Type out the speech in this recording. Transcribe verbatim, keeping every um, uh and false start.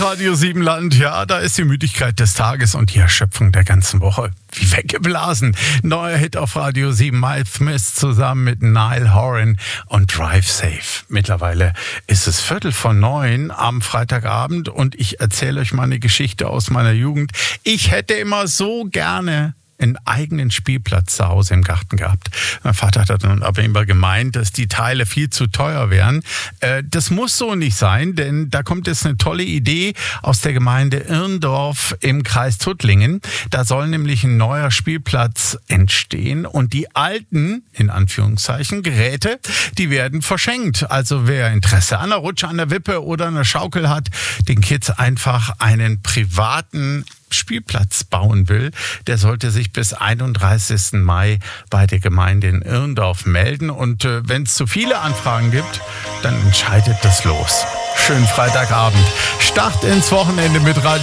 Radio Siebenland, ja, da ist die Müdigkeit des Tages und die Erschöpfung der ganzen Woche wie weggeblasen. Neuer Hit auf Radio sieben, Miles Smith zusammen mit Niall Horan und Drive Safe. Mittlerweile ist es Viertel vor neun am Freitagabend und ich erzähle euch mal eine Geschichte aus meiner Jugend. Ich hätte immer so gerne einen eigenen Spielplatz zu Hause im Garten gehabt. Mein Vater hat dann aber immer gemeint, dass die Teile viel zu teuer wären. Äh, das muss so nicht sein, denn da kommt jetzt eine tolle Idee aus der Gemeinde Irndorf im Kreis Tuttlingen. Da soll nämlich ein neuer Spielplatz entstehen und die alten, in Anführungszeichen, Geräte, die werden verschenkt. Also wer Interesse an einer Rutsche, an der Wippe oder einer Schaukel hat, den Kids einfach einen privaten Spielplatz bauen will, der sollte sich bis einunddreißigsten Mai bei der Gemeinde in Irndorf melden. Und äh, wenn es zu viele Anfragen gibt, dann entscheidet das los. Schönen Freitagabend. Start ins Wochenende mit Radio